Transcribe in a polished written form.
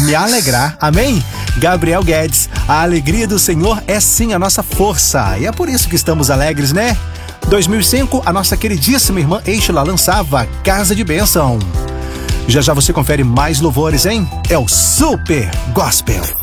me alegrar. Amém? Gabriel Guedes, a alegria do Senhor é sim a nossa força. E é por isso que estamos alegres, né? 2005, a nossa queridíssima irmã Eixla lançava Casa de Bênção. Já já você confere mais louvores, hein? É o Super Gospel.